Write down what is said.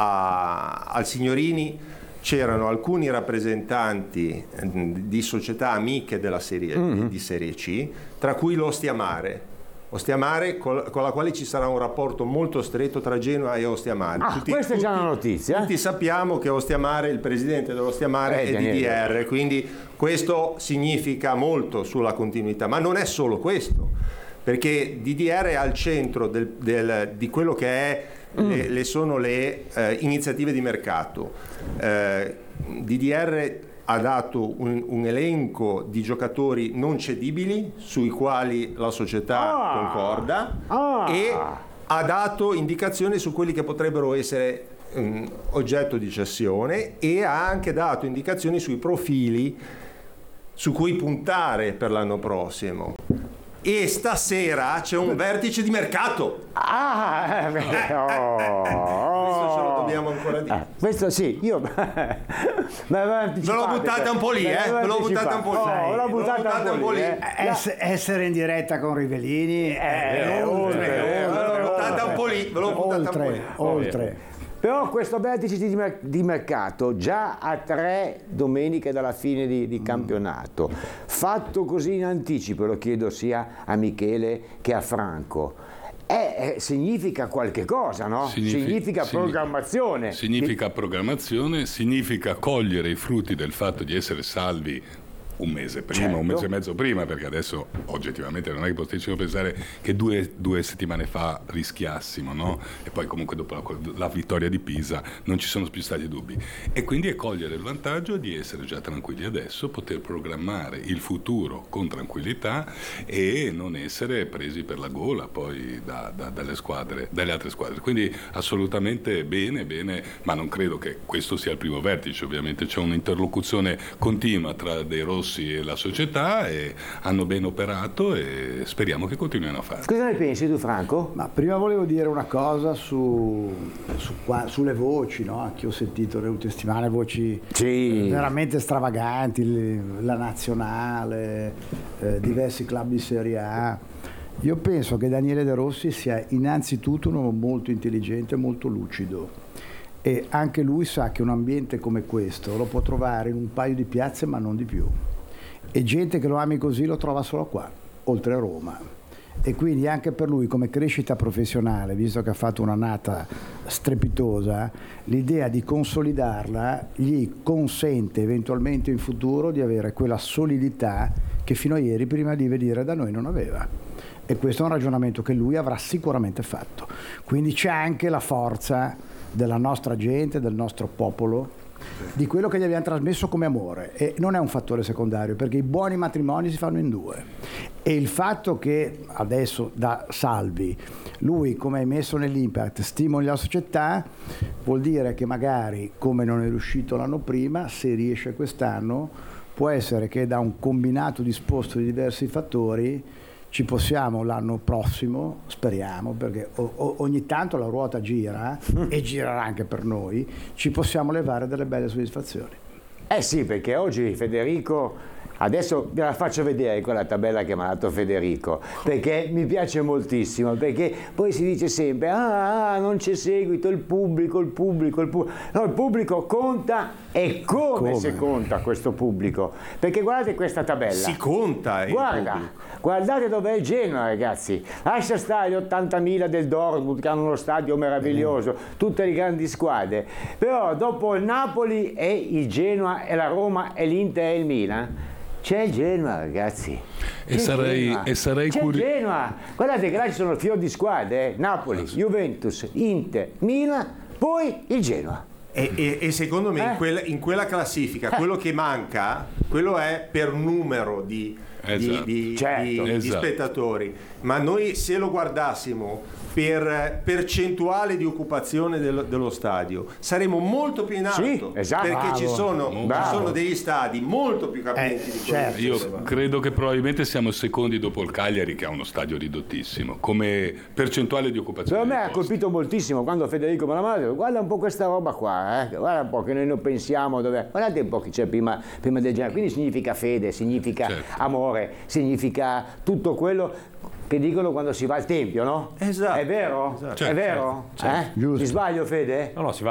al Signorini c'erano alcuni rappresentanti di società amiche della serie, di Serie C, tra cui l'Ostia Mare. Ostia Mare, con la quale ci sarà un rapporto molto stretto tra Genoa e Ostia Mare. Questa è già una notizia. Tutti sappiamo che Ostia Mare, il presidente dell'Ostia Mare è DDR, quindi questo significa molto sulla continuità, ma non è solo questo, perché DDR è al centro di quello che è sono le iniziative di mercato. DDR ha dato un elenco di giocatori non cedibili sui quali la società concorda e ha dato indicazioni su quelli che potrebbero essere oggetto di cessione, e ha anche dato indicazioni sui profili su cui puntare per l'anno prossimo. E stasera c'è un vertice di mercato. Questo ce lo dobbiamo ancora dire. Questo sì, io me l'ho buttata un po' lì, me l'ho buttata un po' lì. l'ho buttata un po' lì. Essere in diretta con Rivellini ve l'ho buttata un po' lì, oltre. Però questo vertice di mercato già a 3 domeniche dalla fine di campionato, fatto così in anticipo, lo chiedo sia a Michele che a Franco, significa qualche cosa, no? Significa programmazione. Significa programmazione, significa cogliere i frutti del fatto di essere salvi un mese prima, un mese e mezzo prima, perché adesso oggettivamente non è che possiamo pensare che due settimane fa rischiassimo, no? E poi comunque dopo la vittoria di Pisa non ci sono più stati dubbi, e quindi è cogliere il vantaggio di essere già tranquilli adesso, poter programmare il futuro con tranquillità e non essere presi per la gola poi dalle altre squadre. Quindi assolutamente bene, ma non credo che questo sia il primo vertice. Ovviamente c'è un'interlocuzione continua tra dei rossi e la società, e hanno ben operato e speriamo che continuino a fare. Cosa ne pensi tu, Franco? Ma prima volevo dire una cosa sulle voci, no? Che ho sentito nelle ultime settimane, voci veramente stravaganti, la nazionale, diversi club di Serie A. Io penso che Daniele De Rossi sia innanzitutto un uomo molto intelligente e molto lucido. E anche lui sa che un ambiente come questo lo può trovare in un paio di piazze, ma non di più. E gente che lo ami così lo trova solo qua, oltre a Roma. E quindi anche per lui, come crescita professionale, visto che ha fatto un'annata strepitosa, l'idea di consolidarla gli consente eventualmente in futuro di avere quella solidità che fino a ieri, prima di venire da noi, non aveva. E questo è un ragionamento che lui avrà sicuramente fatto. Quindi c'è anche la forza della nostra gente, del nostro popolo, di quello che gli abbiamo trasmesso come amore, e non è un fattore secondario, perché i buoni matrimoni si fanno in 2, e il fatto che adesso da Salvi lui, come hai messo nell'Impact, stimoli la società, vuol dire che magari, come non è riuscito l'anno prima, se riesce quest'anno, può essere che da un combinato disposto di diversi fattori ci possiamo l'anno prossimo, speriamo, perché ogni tanto la ruota gira e girerà anche per noi, ci possiamo levare delle belle soddisfazioni. Sì, perché oggi Federico, adesso ve la faccio vedere quella tabella che mi ha dato Federico, perché mi piace moltissimo, perché poi si dice sempre non c'è seguito, il pubblico. No, il pubblico conta, e come si conta questo pubblico? Perché guardate questa tabella. Si conta. Guardate dov'è il Genoa, ragazzi. Lascia stare gli 80.000 del Dortmund, che hanno uno stadio meraviglioso, tutte le grandi squadre. Però dopo il Napoli e il Genoa e la Roma e l'Inter e il Milan, c'è il Genoa, ragazzi. E sarei curioso. Genoa. Guardate che là ci sono il fior di squadre, Napoli, Juventus, Inter, Milan, poi il Genoa. E secondo me in quella classifica quello che manca, quello è per numero di spettatori, ma noi se lo guardassimo per percentuale di occupazione dello stadio saremo molto più in alto, perché ci sono degli stadi molto più capienti di quello. Io credo che probabilmente siamo secondi dopo il Cagliari, che ha uno stadio ridottissimo come percentuale di occupazione. Per me ha colpito moltissimo quando Federico me l'ha detto: guarda un po' questa roba qua, guarda un po' che noi non pensiamo guardate un po' che c'è prima del genere. Quindi significa fede, significa amore, significa tutto quello che dicono quando si va al tempio, no? Esatto. È vero? Esatto. È vero? Certo. Mi sbaglio, Fede? No, si va